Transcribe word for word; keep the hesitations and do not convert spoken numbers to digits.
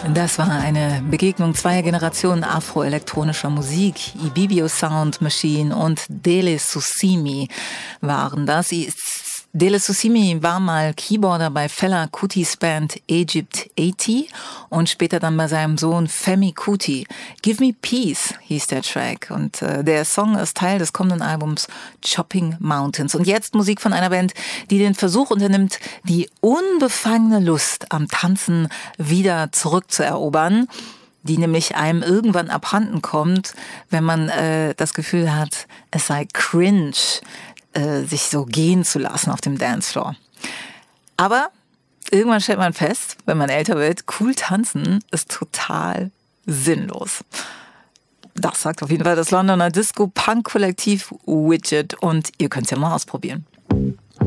Das war eine Begegnung zweier Generationen afroelektronischer Musik. Ibibio Sound Machine und Dele Susimi waren das. Dele Susimi war mal Keyboarder bei Fela Kutis Band Egypt achtzig und später dann bei seinem Sohn Femi Kuti. Give Me Peace hieß der Track und äh, der Song ist Teil des kommenden Albums Chopping Mountains. Und jetzt Musik von einer Band, die den Versuch unternimmt, die unbefangene Lust am Tanzen wieder zurückzuerobern, die nämlich einem irgendwann abhanden kommt, wenn man äh, das Gefühl hat, es sei cringe, sich so gehen zu lassen auf dem Dancefloor. Aber irgendwann stellt man fest, wenn man älter wird, cool tanzen ist total sinnlos. Das sagt auf jeden Fall das Londoner Disco-Punk-Kollektiv Widget und ihr könnt es ja mal ausprobieren.